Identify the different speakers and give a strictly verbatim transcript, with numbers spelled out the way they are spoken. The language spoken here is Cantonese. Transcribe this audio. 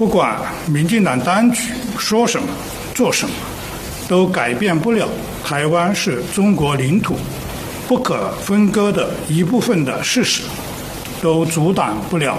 Speaker 1: 不管民进党当局说什么做什么，都改变不了台湾是中国领土不可分割的一部分的事实，都阻挡不了